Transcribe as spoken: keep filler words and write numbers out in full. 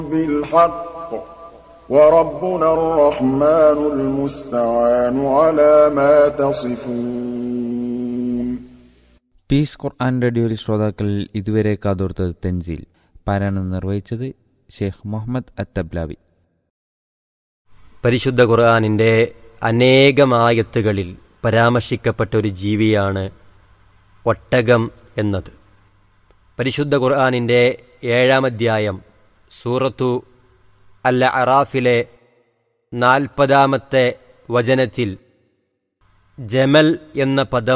بالحق وربنا الرحمن المستعان على ما تصفون. Piece ഖുർആൻ റേഡിയോയിൽ ശ്രോതാക്കളിൽ ഇതുവരെ കാതോർത്തത് തൻസീൽ പാരായണം നിർവഹിച്ചത് ഷെയ്ഖ് മുഹമ്മദ് അത്തബ്ലാവി. പരിശുദ്ധ ഖുർആനിൻ്റെ അനേകമായത്തുകളിൽ പരാമർശിക്കപ്പെട്ട ഒരു ജീവിയാണ് ഒട്ടകം എന്നത്. പരിശുദ്ധ ഖുർആനിൻ്റെ ഏഴാം അധ്യായം സൂറത്തു അൽ അറാഫിലെ നാൽപ്പതാമത്തെ വചനത്തിൽ ജമൽ എന്ന പദം